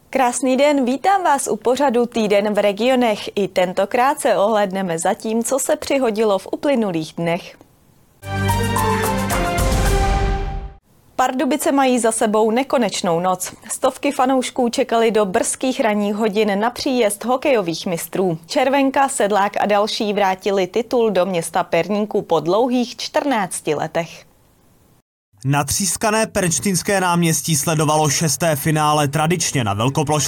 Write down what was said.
Krásný den, vítám vás u pořadu Týden v regionech. I tentokrát se ohlédneme za tím, co se přihodilo v uplynulých dnech. Pardubice mají za sebou nekonečnou noc. Stovky fanoušků čekali do brzkých ranních hodin na příjezd hokejových mistrů. Červenka, Sedlák a další vrátili titul do města Perníku po dlouhých 14 letech. Natřískané Pernštejnské náměstí sledovalo 6. finále tradičně na velkoplošné